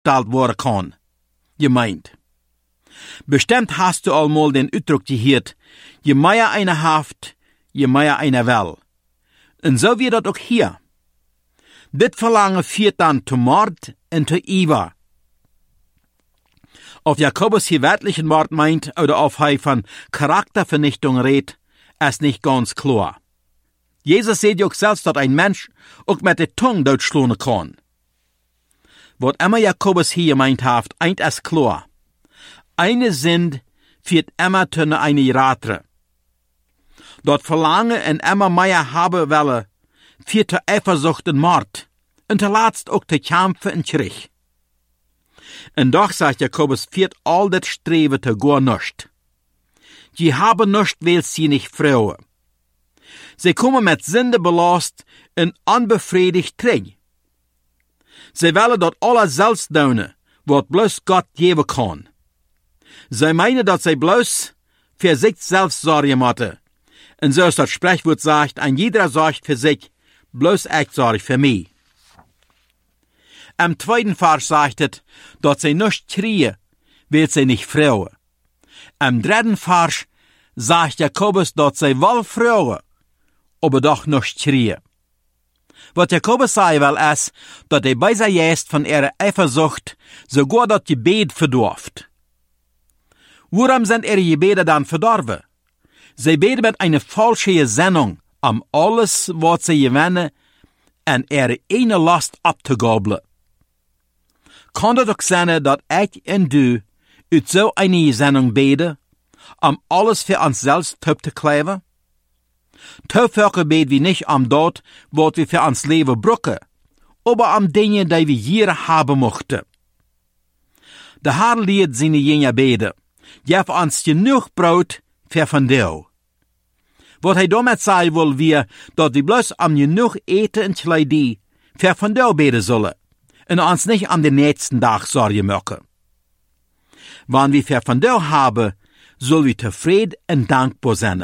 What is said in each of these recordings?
verurteilt worden kann. Gemeint. Bestimmt hast du allmal den Ausdruck gehört, je mehr einer haft, je mehr einer will. Und so wird das auch hier. Dit Verlangen führt dann zu Mord und zu Iver. Ob Jakobus hier wörtlichen Mord meint oder ob er von Charaktervernichtung redet, ist nicht ganz klar. Jesus sieht auch selbst, dass ein Mensch auch mit der Tongue durchschlagen kann. Was immer Jakobus hier meint haft, eint es klar. Eine Sünde führt immer zu einer Ratre. Dort Verlangen und immer mehr haben wollen, führt zu Eifersucht und Mord. Und zuletzt auch zu Kämpfen und Krieg. Und doch, sagt Jakobus, führt all das Streben zu gar nichts. Sie haben nichts, weil sie nicht Frauen. Sie kommen mit Sünde belast und unbefriedigt Krieg. Sie wollen dort alles selbst tun, was bloß Gott geben kann. Sie meinen, dass sie bloß für sich selbst sorgen müssen. Und so ist das Sprichwort sagt, ein jeder sorgt für sich, bloß ich sorge für mich. Am zweiten Vers sagt es, dass sie nicht kriegen, weil sie nicht frauen. Am dritten Vers sagt Jakobus, dass sie wohl frauen, aber doch nicht kriegen. Was Jakobus sagen will, ist, dass die bei sich jetzt von ihrer Eifersucht sogar das Gebet verdorft. Warum sind ihre Gebete dann verdorben? Sie beten mit einer falschen Gesinnung, alles, was sie gewinnen, und ihre eine Last abzugabeln. Kann es doch sein, dass ich und du uit so eine Gesinnung beten, alles für uns selbst zu kleben? Teufel beten wir nicht dort, was wir für uns Leben brauchen, aber Dinge, die wir hier haben möchten. Der Herr lehrt seine Jünger beten. Gib uns genug Brot für von dir. Was er damit sagen will, wir, dass wir bloß genug Eten und Kleidung für von dir beten sollen und uns nicht den nächsten Tag Sorge machen. Wenn wir für von dir haben, sollen wir zufrieden und dankbar sein.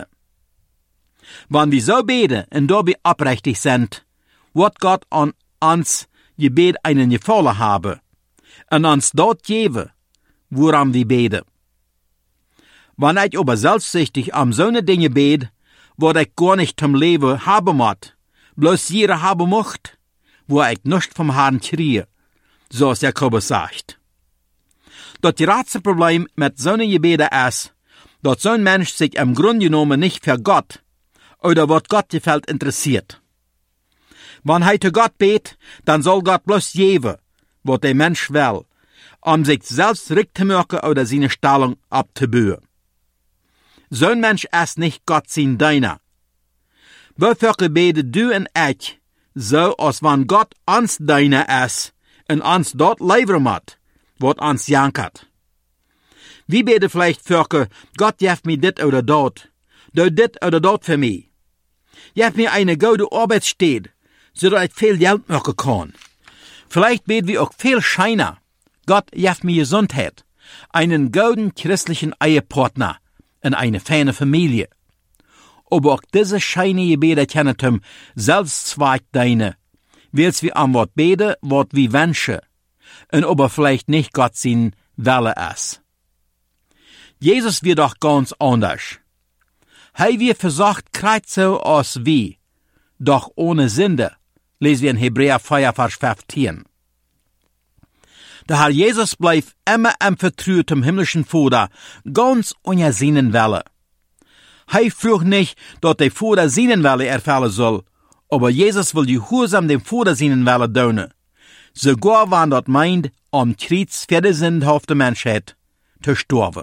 Wenn wir so beten und dabei aufrichtig sind, wird Gott an uns Gebet einen Gefallen haben und uns dort geben, woran wir beten. Wenn ich aber selbstsüchtig so eine Dinge bete, wo ich gar nicht zum Leben haben muss, bloß jeder haben möchte, wo ich nicht vom Herrn kriege, so es Jakobus sagt. Das große Problem mit so einem Gebet ist, dass so ein Mensch sich im Grunde genommen nicht für Gott oder was Gott gefällt interessiert. Wenn er zu Gott betet, dann soll Gott bloß geben, was der Mensch will, sich selbst recht zu machen oder seine Stellung abzubauen. So ein Mensch ist nicht Gott sein Deiner. Wofür beten du und ich, so als wenn Gott uns Deiner ist und uns dort leben muss, was uns jankert. Wie beten vielleicht für Gott gibt mir dit oder dort, do dit oder dort für mich. Gib mir eine gute Arbeitsstätte, so dass ich viel Geld machen kann. Vielleicht beten wir auch viel scheiner. Gott gibt mir Gesundheit, einen guten christlichen Ehepartner und eine feine Familie. Aber auch diese scheine Gebete können zum Selbstzweck dienen, weil wir an was beten, was wir wünschen, und aber vielleicht nicht Gott sein Wille ist. Jesus wird doch ganz anders. Er wird versucht, kreuz so als wir, doch ohne Sünde, lesen wir in Hebräer 4, Vers 15. Der Herr Jesus bleibt immer im Vertrauen zum himmlischen Vater, ganz ohne seinen Wille. Er fragt nicht, dass der Vater seinen Wille erfüllen soll, aber Jesus will gehorsam dem Vater seinen Wille tun. Sogar wenn das meint, Kreuz für die sündhafte Menschheit zu sterben.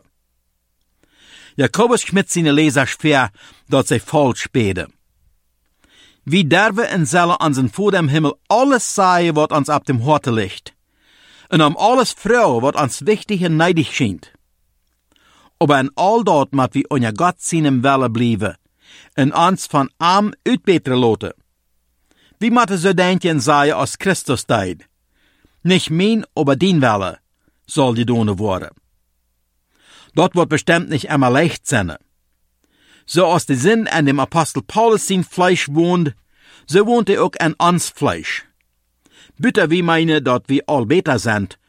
Jakobus schmidt seine Leser schwer, dass sie falsch beten. Wir dürfen und sollen unseren Vater im Himmel alles sagen, was uns ab dem Horte liegt. Und alles fragen, was uns wichtig und neidig scheint. Aber in all dort mat wir unter Gott seinem Wille bleiben und uns von arm uitbeteren lassen. Wie matte so denken sagen, als Christus deed. Nicht mein, aber dein Wille soll gedaan worden. Dort wird bestimmt nicht immer leicht sein. So als der Sinn an dem Apostel Paulus sein Fleisch wohnt, so wohnt auch an uns Fleisch. Bitte wie meine, dass wir all beter sind,